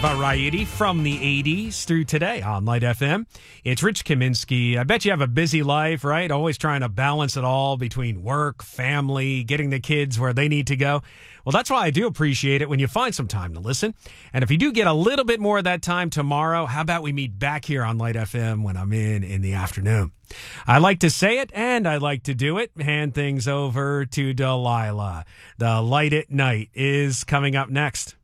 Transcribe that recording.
Variety from the 80s through today on Light FM. It's Rich Kaminsky. I bet you have a busy life, right? Always trying to balance it all between work, family, getting the kids where they need to go. Well, that's why I do appreciate it when you find some time to listen. And if you do get a little bit more of that time tomorrow, how about we meet back here on Light FM when I'm in the afternoon? I like to say it, and I like to do it. Hand things over to Delilah. The Light at Night is coming up next.